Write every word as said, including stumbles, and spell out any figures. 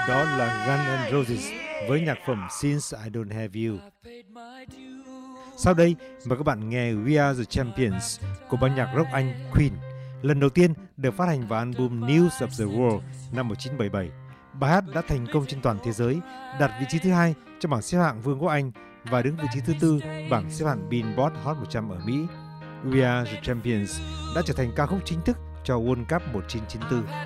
Đó là Guns N' Roses với nhạc phẩm Since I Don't Have You. Sau đây, mời các bạn nghe We Are The Champions của ban nhạc rock Anh Queen, lần đầu tiên được phát hành vào album News of the World năm một nghìn chín trăm bảy mươi bảy. Bài hát đã thành công trên toàn thế giới, đạt vị trí thứ hai trong bảng xếp hạng Vương quốc Anh và đứng vị trí thứ tư bảng xếp hạng Billboard Hot một trăm ở Mỹ. We Are The Champions đã trở thành ca khúc chính thức cho World Cup một nghìn chín trăm chín mươi tư.